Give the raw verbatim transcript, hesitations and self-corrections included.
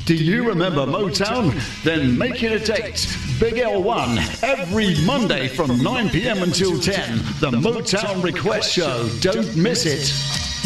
Do you remember Motown? Then make it a date. Big L one, every Monday from nine p.m. until ten. The Motown Request Show. Don't miss it.